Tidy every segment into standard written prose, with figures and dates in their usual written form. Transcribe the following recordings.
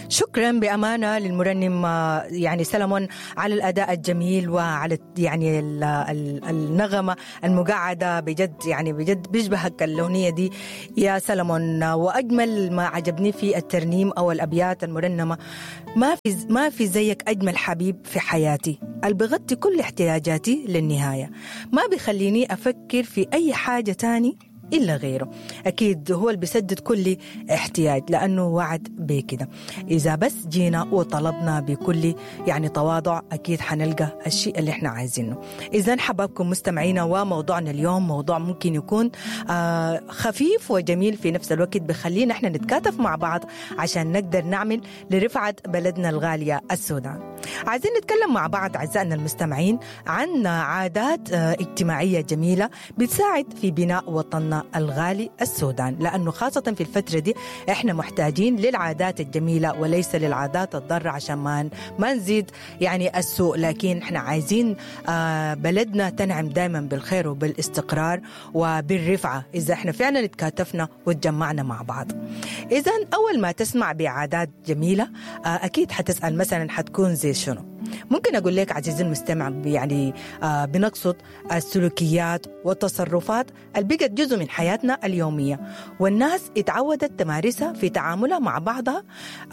شكرا بأمانة للمرنم يعني سلمون على الأداء الجميل وعلى يعني النغمة المقعدة. بجد يعني بجد بيشبهك الأغنية دي يا سلمون. وأجمل ما عجبني في الترنيم أو الأبيات المرنمة، ما في زيك أجمل حبيب في حياتي، اللي بغطي كل احتياجاتي للنهاية، ما بيخليني أفكر في أي حاجة تاني إلا غيره. أكيد هو اللي بيسدد كل احتياج، لأنه وعد بكده. إذا بس جينا وطلبنا بكل يعني تواضع أكيد حنلقى الشيء اللي احنا عايزينه. إذن حبابكم مستمعينا، وموضوعنا اليوم موضوع ممكن يكون خفيف وجميل في نفس الوقت، بخلينا احنا نتكاتف مع بعض عشان نقدر نعمل لرفعة بلدنا الغالية السودان. عايزين نتكلم مع بعض أعزائنا المستمعين عن عادات اجتماعية جميلة بتساعد في بناء وطننا الغالي السودان، لأنه خاصة في الفترة دي احنا محتاجين للعادات الجميلة وليس للعادات الضارة، عشان ما نزيد يعني السوء. لكن احنا عايزين بلدنا تنعم دائما بالخير وبالاستقرار وبالرفعة إذا احنا فعلا اتكاتفنا وتجمعنا مع بعض. إذن أول ما تسمع بعادات جميلة أكيد حتسأل مثلا حتكون زي شنو؟ ممكن أقول لك عزيزي المستمع يعني بنقصد السلوكيات والتصرفات اللي بقت جزء من حياتنا اليومية، والناس اتعودت تمارسها في تعاملها مع بعضها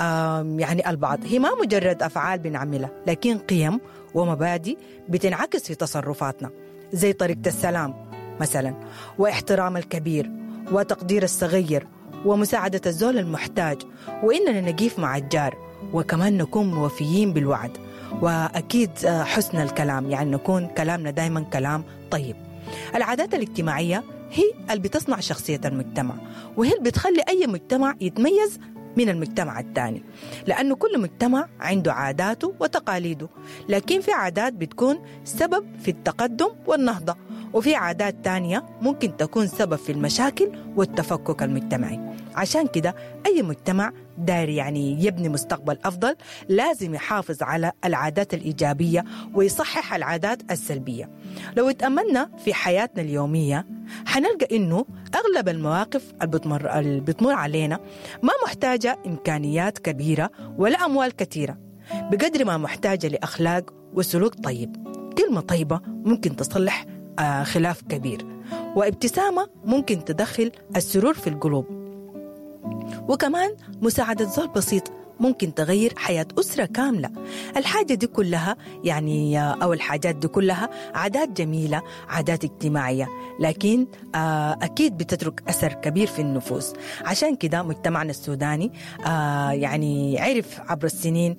يعني البعض. هي ما مجرد أفعال بنعملها، لكن قيم ومبادئ بتنعكس في تصرفاتنا، زي طريقة السلام مثلا، واحترام الكبير، وتقدير الصغير، ومساعدة الزول المحتاج، وإننا نقيف مع الجار، وكمان نكون موفيين بالوعد، وأكيد حسن الكلام، يعني نكون كلامنا دايما كلام طيب. العادات الاجتماعية هي اللي بتصنع شخصية المجتمع، وهي اللي بتخلي أي مجتمع يتميز من المجتمع الثاني، لأنه كل مجتمع عنده عاداته وتقاليده، لكن في عادات بتكون سبب في التقدم والنهضة، وفي عادات تانية ممكن تكون سبب في المشاكل والتفكك المجتمعي. عشان كده أي مجتمع داير يعني يبني مستقبل أفضل لازم يحافظ على العادات الإيجابية ويصحح العادات السلبية. لو اتأملنا في حياتنا اليومية حنلقى إنه أغلب المواقف اللي بتمر علينا ما محتاجة إمكانيات كبيرة ولا أموال كثيرة، بقدر ما محتاجة لأخلاق وسلوك طيب. كلمة طيبة ممكن تصلح خلاف كبير، وابتسامة ممكن تدخل السرور في القلوب، وكمان مساعدة زول بسيط ممكن تغير حياة أسرة كاملة. الحاجة دي كلها يعني أو الحاجات دي كلها عادات جميلة، عادات اجتماعية، لكن أكيد بتترك أثر كبير في النفوس. عشان كده مجتمعنا السوداني يعني عرف عبر السنين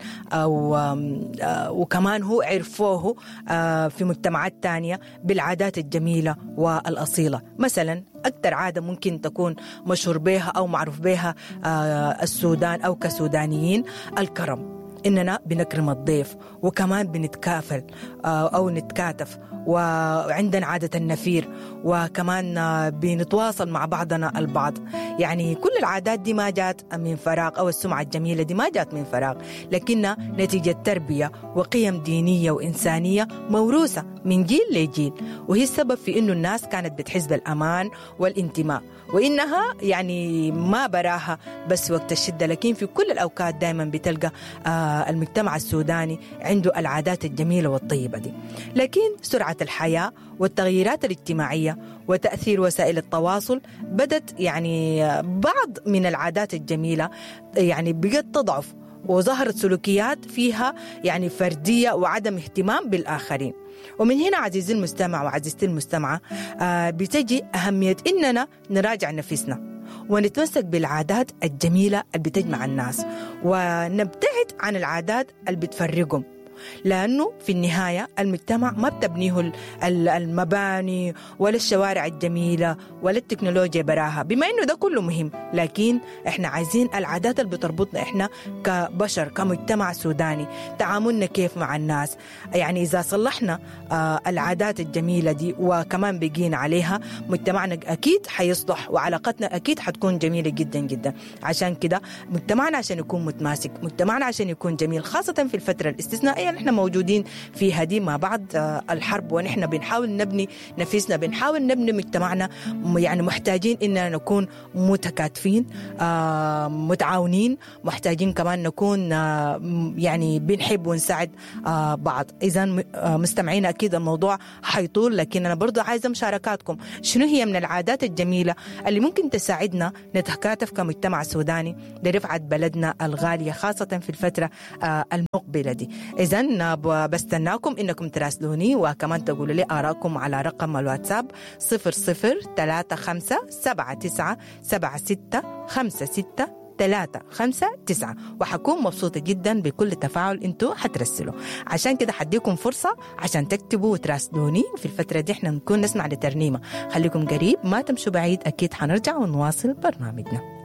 وكمان هو عرفوه في مجتمعات تانية بالعادات الجميلة والأصيلة. مثلا أكثر عادة ممكن تكون مشهور بها أو معروف بها السودان أو كسودانيين الكرم، إننا بنكرم الضيف، وكمان بنتكافل أو نتكاتف، وعندنا عادة النفير، وكمان بنتواصل مع بعضنا البعض. يعني كل العادات دي ما جات من فراغ، أو السمعة الجميلة دي ما جات من فراغ، لكنها نتيجة تربية وقيم دينية وإنسانية موروثة من جيل لجيل، وهي السبب في إنه الناس كانت بتحس بالأمان والانتماء، وإنها يعني ما براها بس وقت الشدة، لكن في كل الأوقات دائما بتلقى المجتمع السوداني عنده العادات الجميلة والطيبة دي. لكن سرعة الحياة والتغييرات الاجتماعية وتأثير وسائل التواصل بدت يعني بعض من العادات الجميلة يعني بقت تضعف، وظهرت سلوكيات فيها يعني فردية وعدم اهتمام بالآخرين. ومن هنا عزيزي المستمع وعزيزتي المستمعة بتجي أهمية إننا نراجع نفسنا ونتمسك بالعادات الجميلة اللي بتجمع الناس، ونبتعد عن العادات اللي بتفرقهم، لأنه في النهاية المجتمع ما بتبنيه المباني ولا الشوارع الجميلة ولا التكنولوجيا براها، بما إنه ده كله مهم، لكن إحنا عايزين العادات اللي بتربطنا إحنا كبشر كمجتمع سوداني، تعاملنا كيف مع الناس. يعني إذا صلحنا العادات الجميلة دي وكمان بقينا عليها، مجتمعنا أكيد حيصلح وعلاقتنا أكيد حتكون جميلة جدا جدا. عشان كده مجتمعنا عشان يكون متماسك، مجتمعنا عشان يكون جميل، خاصة في الفترة الاستثنائية الحياة نحن موجودين فيها دي مع بعض الحرب، ونحن بنحاول نبني نفسنا، بنحاول نبني مجتمعنا، يعني محتاجين إننا نكون متكاتفين متعاونين، محتاجين كمان نكون يعني بنحب ونساعد بعض. إذن مستمعين أكيد الموضوع حيطول، لكن أنا برضو عايزة مشاركاتكم. شنو هي من العادات الجميلة اللي ممكن تساعدنا نتكاتف كمجتمع سوداني لرفعة بلدنا الغالية، خاصة في الفترة المقبلة دي؟ إذن بستناكم إنكم تراسلوني وكمان تقولوا لي آراءكم على رقم الواتساب 0035797656، وحكون مبسوطة جدا بكل تفاعل انتوا حترسلوا. عشان كده حديكم فرصة عشان تكتبوا وتراسلوني. في الفترة دي احنا نكون نسمع لترنيمة. خليكم قريب، ما تمشوا بعيد، أكيد حنرجع ونواصل برنامجنا.